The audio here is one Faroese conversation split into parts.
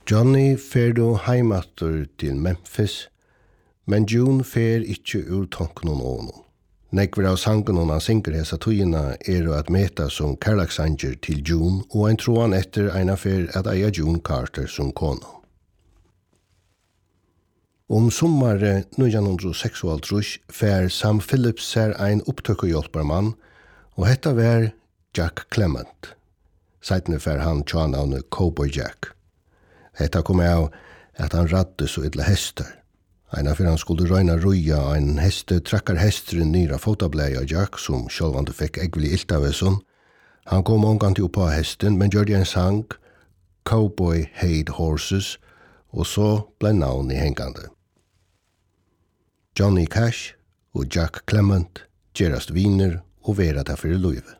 Johnny fer då heimatur til Memphis, men June fer ikkje ur tonken og ånen. Nekver av sangen han synger hesa tøyina at meta som kærlaksanger til June, og ein tror han etter ein affær at eia June Carter som kona. Sommare 1926 fer Sam Phillips ser ein opptøkkehjelpermann, og hetta var Jack Clement. Seitne fer han tjanavnet Cowboy Jack. Hetta kom av at han radde så illa hestar. Eina fyrir han skulle røyna ruja ein heste trakkar hestren nyra fotableia Jack som sjálvande fekk eggvili iltaveson. Han kom onganti upp på hesten, men gjorde en sang, Cowboy Hate Horses, og så blei navn i hengande. Johnny Cash og Jack Clement gerast viner og vera der fyrir luive.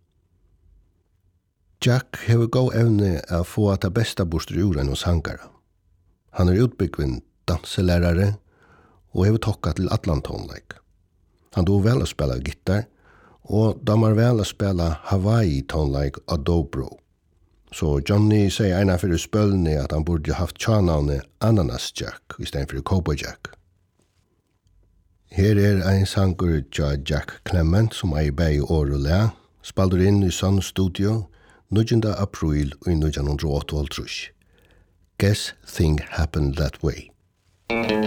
Jack hever gå evne av få at det besta bostur ur enn hos sangara. Han utbyggvinn danselærare og hever tokka til Atlantonleik. Han dog vel å spela gitar, og damar vel å spela Hawaii-tonleik av dobro. Så Johnny sier eina fyrir spølni at han burde haft tjanavne Ananas Jack i stedet fyrir Cowboy Jack. Her ein sangur tja Jack Clement som ei bei år og le, spaldur inn i Sun Studio 9. april i 1928. Guess thing happened that way.